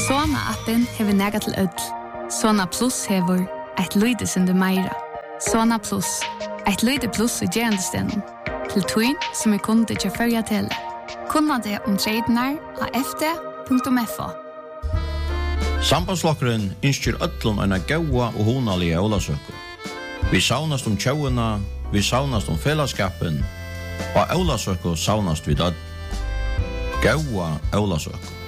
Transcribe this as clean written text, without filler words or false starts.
Sona-appen hever nega til ødel. Sona Plus hever et lydesende meira. Sona Plus, et lyde plus i gerandestenen. Til tøyn som kunde til førja tele. Kunna det om tradenar av fd.fo. Sambandslokkeren innskjer öllum eina gaua og hunalige ólasøku. Vi saunast tjóuna, vi saunast fellesskapen, og ólasøku saunast við öll. Gaua ólasøku.